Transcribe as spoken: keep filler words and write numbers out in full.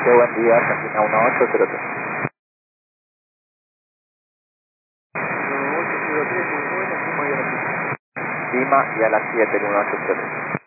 Qué buen día, Argentina uno ocho cero tres. uno ocho cero tres, muy bueno, Puma y a la Lima y a las siete, el uno ocho cero tres.